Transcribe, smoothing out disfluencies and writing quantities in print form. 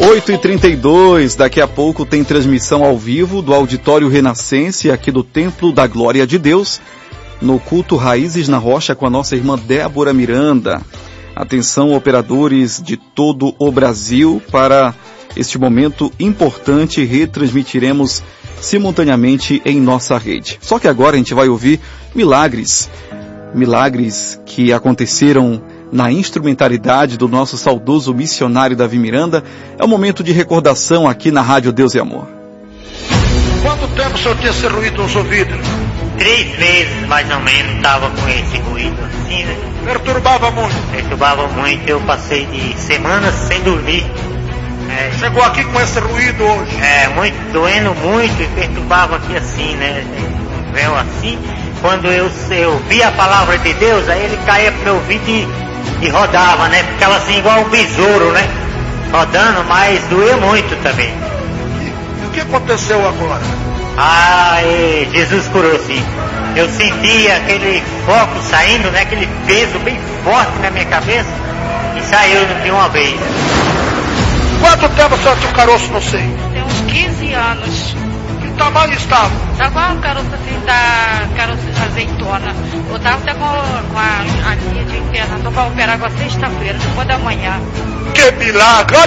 8h32, daqui a pouco tem transmissão ao vivo do Auditório Renascense aqui do Templo da Glória de Deus, no culto Raízes na Rocha com a nossa irmã Débora Miranda. Atenção, operadores de todo o Brasil, para este momento importante, retransmitiremos simultaneamente em nossa rede. Só que agora a gente vai ouvir milagres que aconteceram na instrumentalidade do nosso saudoso missionário Davi Miranda. É um momento de recordação aqui na Rádio Deus e Amor. Quanto tempo o senhor tinha esse ruído nos ouvidos? 3 meses, mais ou menos, estava com esse ruído assim, né? Perturbava muito? Perturbava muito, eu passei de semanas sem dormir. Chegou aqui com esse ruído hoje? Muito, doendo muito e perturbava aqui assim, né? Um véu assim. Quando eu vi a palavra de Deus, aí ele caía pro meu ouvido e rodava, né? Ficava assim igual um besouro, né? Rodando, mas doeu muito também. E o que aconteceu agora? Jesus curou sim. Eu senti aquele foco saindo, né? Aquele peso bem forte na minha cabeça e saiu de uma vez. Quanto tempo a senhora tinha um caroço no seio? Tem uns 15 anos. Que tamanho estava? Tava um caroço assim, caroço de azeitona. Eu tava até com a linha de internação para operar agora sexta-feira, depois da manhã. Que milagre!